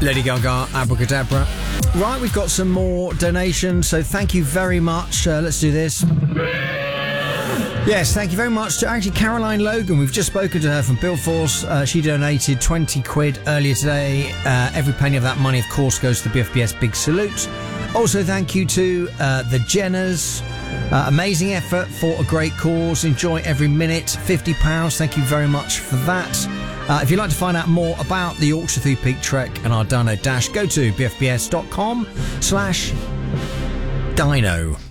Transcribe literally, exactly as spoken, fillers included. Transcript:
Lady Gaga, Abracadabra. Right, we've got some more donations, so thank you very much. Uh, let's do this. Yes, thank you very much to actually Caroline Logan. We've just spoken to her from Billforce. Uh, she donated twenty quid earlier today. Uh, every penny of that money, of course, goes to the B F B S Big Salute. Also, thank you to uh, the Jenners. Uh, amazing effort for a great cause. Enjoy every minute. fifty pounds. Thank you very much for that. Uh, if you'd like to find out more about the Yorkshire Through Peak Trek and our Dino Dash, go to bfbs.com slash dino.